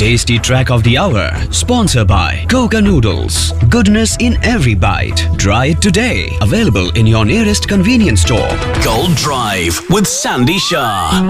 Tasty track of the hour, sponsored by Coca Noodles. Goodness in every bite. Try it today. Available in your nearest convenience store. Gold Drive with Sandy Shah.